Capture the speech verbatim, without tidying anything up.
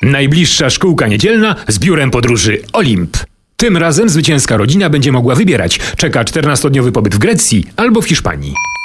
Najbliższa szkółka niedzielna z biurem podróży Olimp. Tym razem zwycięska rodzina będzie mogła wybierać. Czeka czternastodniowy pobyt w Grecji albo w Hiszpanii.